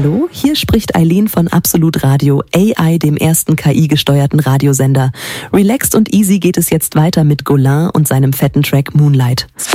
Hallo, hier spricht Eileen von Absolut Radio, AI, dem ersten KI-gesteuerten Radiosender. Relaxed und easy geht es jetzt weiter mit Golan und seinem fetten Track Moonlight.